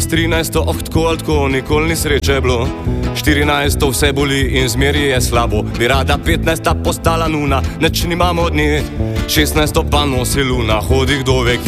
S 13. tako ali tako, nikoli ni sreče bilo. 14. vse boli in zmeri je slabo. Bi rada 15. postala nuna, neč nimamo dni. 16. pa nosi luna, hodi kdo ve kje.